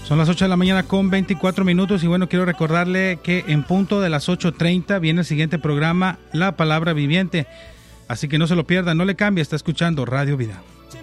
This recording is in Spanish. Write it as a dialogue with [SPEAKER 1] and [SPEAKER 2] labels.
[SPEAKER 1] Son las 8 de la mañana con 24 minutos y bueno, quiero recordarle que en punto de las 8:30 viene el siguiente programa, La Palabra Viviente. Así que no se lo pierda, no le cambie, está escuchando Radio Vida.